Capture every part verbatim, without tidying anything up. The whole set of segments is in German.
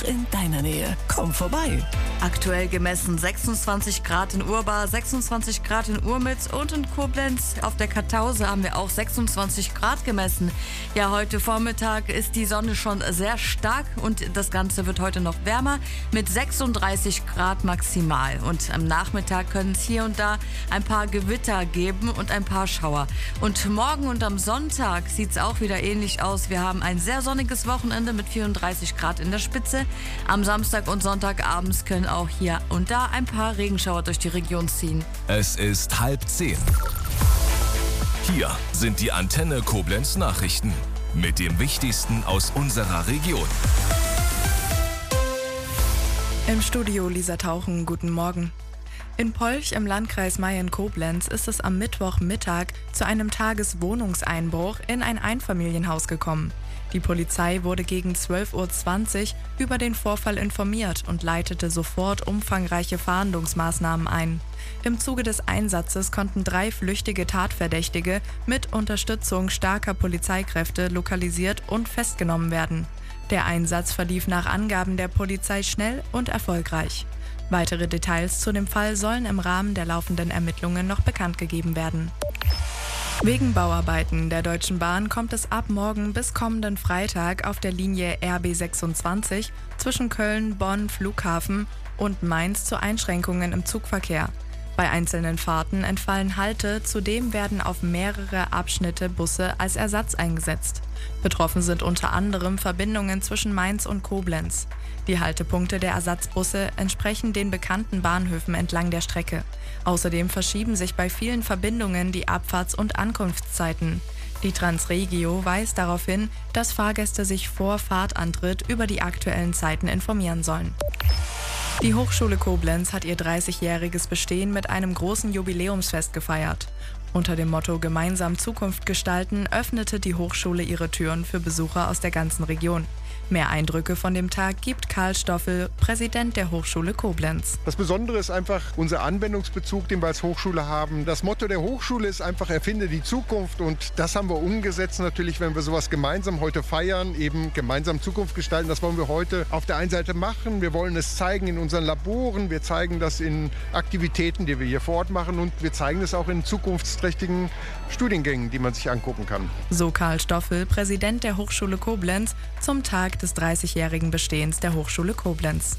in deiner Nähe. Komm vorbei. Aktuell gemessen sechsundzwanzig Grad in Urbar, sechsundzwanzig Grad in Urmitz und in Koblenz. Auf der Kartause haben wir auch sechsundzwanzig Grad gemessen. Ja, heute Vormittag ist die Sonne schon sehr stark und das Ganze wird heute noch wärmer mit sechsunddreißig Grad maximal. Und am Nachmittag können es hier und da ein paar Gewitter geben und ein paar Schauer. Und morgen und am Sonntag sieht es auch wieder ähnlich aus. Wir haben ein sehr sonniges Wochenende mit vierunddreißig Grad in der Spitze. Am Samstag und Sonntagabends können auch hier und da ein paar Regenschauer durch die Region ziehen. Es ist halb zehn. Hier sind die Antenne Koblenz Nachrichten mit dem Wichtigsten aus unserer Region. Im Studio Lisa Tauchen, guten Morgen. In Polch im Landkreis Mayen-Koblenz ist es am Mittwochmittag zu einem Tageswohnungseinbruch in ein Einfamilienhaus gekommen. Die Polizei wurde gegen zwölf Uhr zwanzig über den Vorfall informiert und leitete sofort umfangreiche Fahndungsmaßnahmen ein. Im Zuge des Einsatzes konnten drei flüchtige Tatverdächtige mit Unterstützung starker Polizeikräfte lokalisiert und festgenommen werden. Der Einsatz verlief nach Angaben der Polizei schnell und erfolgreich. Weitere Details zu dem Fall sollen im Rahmen der laufenden Ermittlungen noch bekannt gegeben werden. Wegen Bauarbeiten der Deutschen Bahn kommt es ab morgen bis kommenden Freitag auf der Linie R B sechsundzwanzig zwischen Köln, Bonn, Flughafen und Mainz zu Einschränkungen im Zugverkehr. Bei einzelnen Fahrten entfallen Halte, zudem werden auf mehrere Abschnitte Busse als Ersatz eingesetzt. Betroffen sind unter anderem Verbindungen zwischen Mainz und Koblenz. Die Haltepunkte der Ersatzbusse entsprechen den bekannten Bahnhöfen entlang der Strecke. Außerdem verschieben sich bei vielen Verbindungen die Abfahrts- und Ankunftszeiten. Die Transregio weist darauf hin, dass Fahrgäste sich vor Fahrtantritt über die aktuellen Zeiten informieren sollen. Die Hochschule Koblenz hat ihr dreißigjähriges Bestehen mit einem großen Jubiläumsfest gefeiert. Unter dem Motto Gemeinsam Zukunft gestalten öffnete die Hochschule ihre Türen für Besucher aus der ganzen Region. Mehr Eindrücke von dem Tag gibt Karl Stoffel, Präsident der Hochschule Koblenz. Das Besondere ist einfach unser Anwendungsbezug, den wir als Hochschule haben. Das Motto der Hochschule ist einfach, erfinde die Zukunft. Und das haben wir umgesetzt natürlich, wenn wir sowas gemeinsam heute feiern, eben gemeinsam Zukunft gestalten. Das wollen wir heute auf der einen Seite machen. Wir wollen es zeigen in unseren Laboren. Wir zeigen das in Aktivitäten, die wir hier vor Ort machen. Und wir zeigen es auch in zukunftsträchtigen Studiengängen, die man sich angucken kann. So Karl Stoffel, Präsident der Hochschule Koblenz, zum Tag des dreißigjährigen Bestehens der Hochschule Koblenz.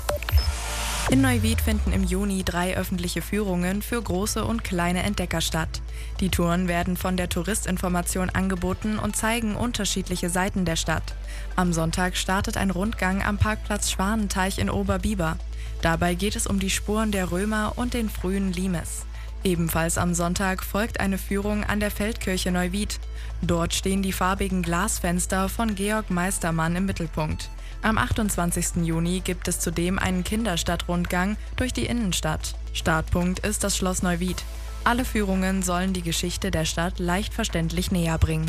In Neuwied finden im Juni drei öffentliche Führungen für große und kleine Entdecker statt. Die Touren werden von der Touristinformation angeboten und zeigen unterschiedliche Seiten der Stadt. Am Sonntag startet ein Rundgang am Parkplatz Schwanenteich in Oberbiber. Dabei geht es um die Spuren der Römer und den frühen Limes. Ebenfalls am Sonntag folgt eine Führung an der Feldkirche Neuwied. Dort stehen die farbigen Glasfenster von Georg Meistermann im Mittelpunkt. Am achtundzwanzigsten Juni gibt es zudem einen Kinderstadtrundgang durch die Innenstadt. Startpunkt ist das Schloss Neuwied. Alle Führungen sollen die Geschichte der Stadt leicht verständlich näher bringen.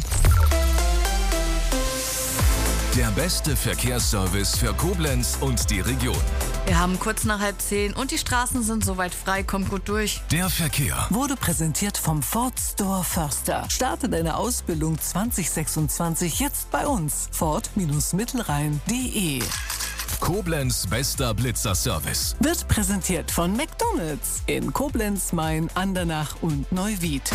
Der beste Verkehrsservice für Koblenz und die Region. Wir haben kurz nach halb zehn und die Straßen sind soweit frei. Kommt gut durch. Der Verkehr Wurde präsentiert vom Ford Store Förster. Starte deine Ausbildung zwanzig sechsundzwanzig jetzt bei uns. Ford-Mittelrhein punkt de. Koblenz bester Blitzerservice. Wird präsentiert von McDonald's in Koblenz, Main, Andernach und Neuwied.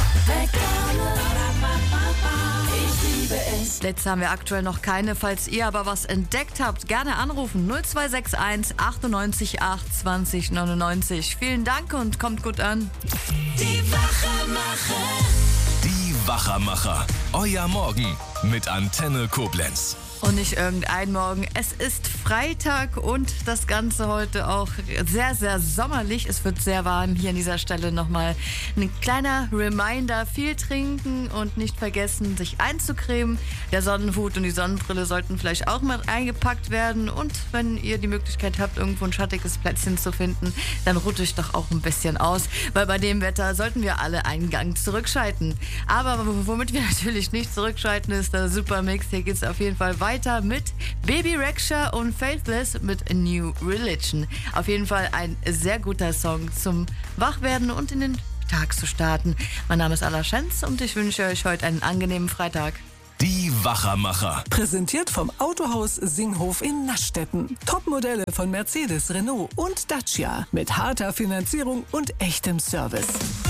Plätze haben wir aktuell noch keine. Falls ihr aber was entdeckt habt, gerne anrufen. null zwei sechs eins achtundneunzig acht zwanzig neunundneunzig. Vielen Dank und kommt gut an. Die Wachermacher. Die Wachermacher. Euer Morgen mit Antenne Koblenz. Und nicht irgendein Morgen. Es ist Freitag und das Ganze heute auch sehr, sehr sommerlich. Es wird sehr warm. Hier an dieser Stelle nochmal ein kleiner Reminder. Viel trinken und nicht vergessen, sich einzucremen. Der Sonnenhut und die Sonnenbrille sollten vielleicht auch mal eingepackt werden. Und wenn ihr die Möglichkeit habt, irgendwo ein schattiges Plätzchen zu finden, dann ruht euch doch auch ein bisschen aus. Weil bei dem Wetter sollten wir alle einen Gang zurückschalten. Aber womit wir natürlich nicht zurückschalten, ist der Supermix. Hier geht es auf jeden Fall weiter. Weiter mit Baby Rexha und Faithless mit A New Religion. Auf jeden Fall ein sehr guter Song zum Wachwerden und in den Tag zu starten. Mein Name ist Alla Schenz und ich wünsche euch heute einen angenehmen Freitag. Die Wachermacher. Präsentiert vom Autohaus Singhof in Naschdetten. Topmodelle von Mercedes, Renault und Dacia. Mit harter Finanzierung und echtem Service.